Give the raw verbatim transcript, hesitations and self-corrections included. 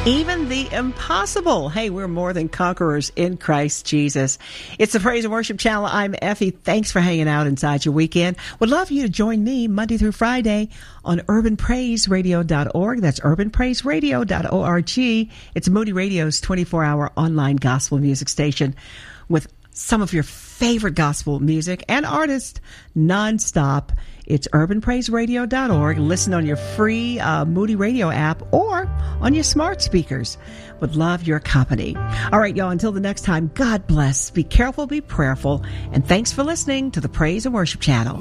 Even the impossible. Hey, we're more than conquerors in Christ Jesus. It's the Praise and Worship Channel. I'm Effie. Thanks for hanging out inside your weekend. Would love you to join me Monday through Friday on urban praise radio dot org. That's urban praise radio dot org. It's Moody Radio's twenty-four hour online gospel music station with some of your favorite gospel music and artists nonstop. It's urban praise radio dot org. Listen on your free uh, Moody Radio app or on your smart speakers. Would love your company. All right, y'all, until the next time, God bless. Be careful, be prayerful, and thanks for listening to the Praise and Worship Channel.